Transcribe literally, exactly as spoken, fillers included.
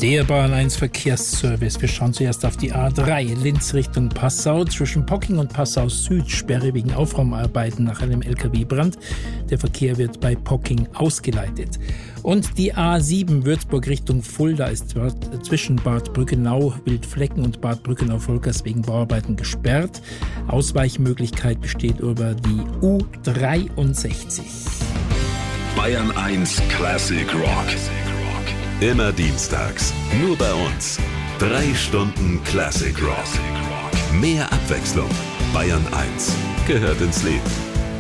Der Bayern eins Verkehrsservice. Wir schauen zuerst auf die A drei, Linz Richtung Passau. Zwischen Pocking und Passau Süd Sperre wegen Aufräumarbeiten nach einem L K W-Brand. Der Verkehr wird bei Pocking ausgeleitet. Und die A sieben Würzburg Richtung Fulda ist zwischen Bad Brückenau, Wildflecken und Bad Brückenau-Volkers wegen Bauarbeiten gesperrt. Ausweichmöglichkeit besteht über die U dreiundsechzig. Bayern eins Classic Rock. Immer dienstags, nur bei uns. Drei Stunden Classic Rock. Mehr Abwechslung. Bayern eins gehört ins Leben.